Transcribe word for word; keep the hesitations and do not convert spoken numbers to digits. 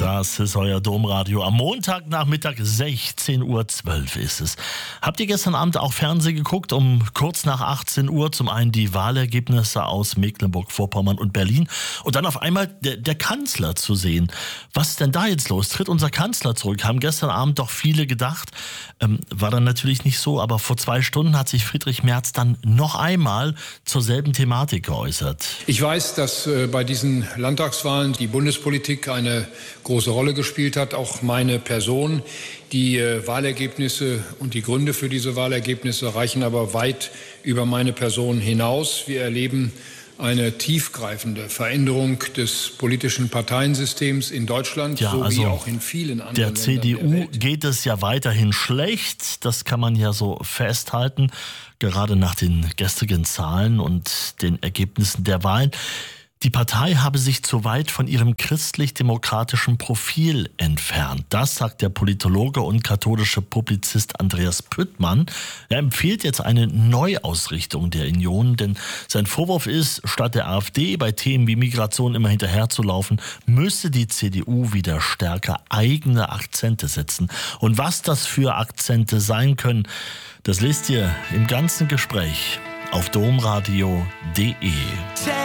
Das ist euer Domradio. Am Montagnachmittag sechzehn Uhr zwölf ist es. Habt ihr gestern Abend auch Fernsehen geguckt? Um kurz nach achtzehn Uhr zum einen die Wahlergebnisse aus Mecklenburg-Vorpommern und Berlin und dann auf einmal der, der Kanzler zu sehen. Was ist denn da jetzt los? Tritt unser Kanzler zurück? Haben gestern Abend doch viele gedacht. Ähm, war dann natürlich nicht so, aber vor zwei Stunden hat sich Friedrich Merz dann noch einmal zur selben Thematik geäußert. Ich weiß, dass äh, bei diesen Landtagswahlen die Bundespolitik eine große Rolle gespielt hat, auch meine Person. Die äh, Wahlergebnisse und die Gründe für diese Wahlergebnisse reichen aber weit über meine Person hinaus. Wir erleben eine tiefgreifende Veränderung des politischen Parteiensystems in Deutschland, ja, sowie also auch in vielen anderen der Ländern C D U der Welt. geht es ja weiterhin schlecht, das kann man ja so festhalten, gerade nach den gestrigen Zahlen und den Ergebnissen der Wahlen. Die Partei habe sich zu weit von ihrem christlich-demokratischen Profil entfernt. Das sagt der Politologe und katholische Publizist Andreas Püttmann. Er empfiehlt jetzt eine Neuausrichtung der Union, denn sein Vorwurf ist, statt der AfD bei Themen wie Migration immer hinterherzulaufen, müsse die C D U wieder stärker eigene Akzente setzen. Und was das für Akzente sein können, das lest ihr im ganzen Gespräch auf domradio punkt de.